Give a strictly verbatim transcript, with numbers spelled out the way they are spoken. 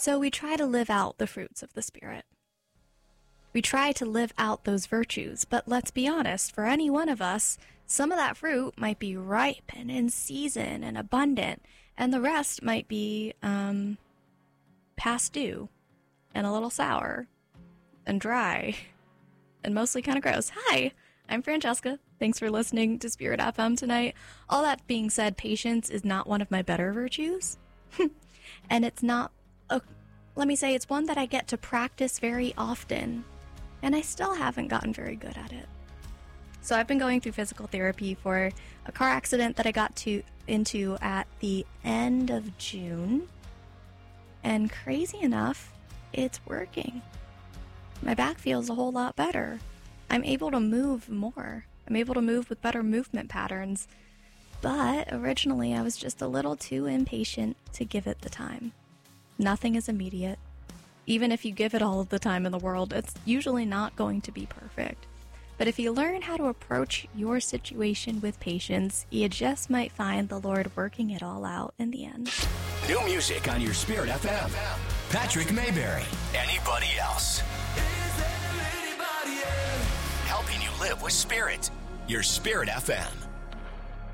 So we try to live out the fruits of the Spirit. We try to live out those virtues, but let's be honest, for any one of us, some of that fruit might be ripe and in season and abundant, and the rest might be um, past due and a little sour and dry and mostly kind of gross. Hi, I'm Francesca. Thanks for listening to Spirit F M tonight. All that being said, patience is not one of my better virtues. And it's not, a, let me say, it's one that I get to practice very often. And I still haven't gotten very good at it. So I've been going through physical therapy for a car accident that I got to into at the end of June. And crazy enough, it's working. My back feels a whole lot better. I'm able to move more. I'm able to move with better movement patterns. But originally I was just a little too impatient to give it the time. Nothing is immediate. Even if you give it all of the time in the world, it's usually not going to be perfect. But if you learn how to approach your situation with patience, you just might find the Lord working it all out in the end. New music on your Spirit F M. Patrick Mayberry. Anybody else? Helping you live with Spirit. Your Spirit F M.